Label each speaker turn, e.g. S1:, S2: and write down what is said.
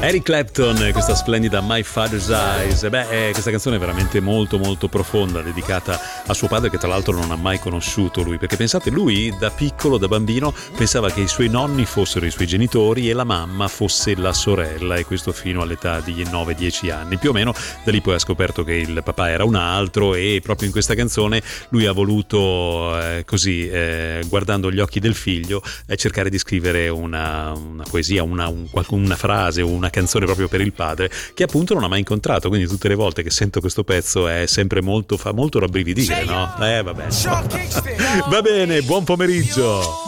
S1: Eric Clapton, questa splendida My Father's Eyes. Questa canzone è veramente molto molto profonda, dedicata a suo padre, che tra l'altro non ha mai conosciuto lui, perché pensate, lui da piccolo, da bambino, pensava che i suoi nonni fossero i suoi genitori e la mamma fosse la sorella, e questo fino all'età di 9-10 anni più o meno. Da lì poi ha scoperto che il papà era un altro, e proprio in questa canzone lui ha voluto guardando gli occhi del figlio, cercare di scrivere una poesia, una frase o una canzone proprio per il padre, che appunto non ha mai incontrato. Quindi tutte le volte che sento questo pezzo è sempre fa molto rabbrividire, no? Vabbè. Va bene, buon pomeriggio.